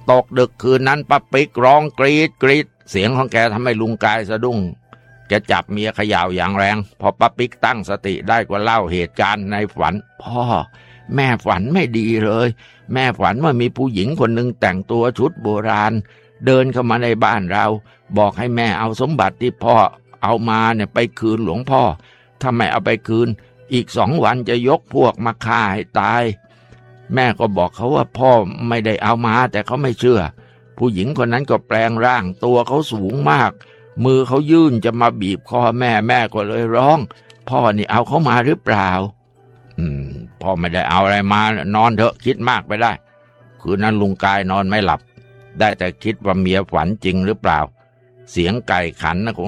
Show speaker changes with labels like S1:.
S1: ตกดึกคืนนั้นป้าปิ๊กร้องกรีดกรีดเสียงของแกทำให้ลุงกายสะดุ้งแกจับเมียเขย่าอย่างแรงพอป้าปิ๊กตั้งสติได้ก็เล่าเหตุการณ์ในฝันพ่อแม่ฝันไม่ดีเลยแม่ฝันว่ามีผู้หญิงคนหนึ่งแต่งตัวชุดโบราณเดินเข้ามาในบ้านเราบอกให้แม่เอาสมบัติที่พ่อเอามาเนี่ยไปคืนหลวงพ่อถ้าไม่เอาไปคืนอีก2 วันจะยกพวกมาฆ่าให้ตายแม่ก็บอกเขาว่าพ่อไม่ได้เอามาแต่เขาไม่เชื่อผู้หญิงคนนั้นก็แปลงร่างตัวเขาสูงมากมือเขายื่นจะมาบีบคอแม่ก็เลยร้องพ่อนี่เอาเขามาหรือเปล่าพ่อไม่ได้เอาอะไรมานอนเถอะคิดมากไปได้คืนนั้นลุงกายนอนไม่หลับได้แต่คิดว่าเมียฝันจริงหรือเปล่าเสียงไก่ขันนะคง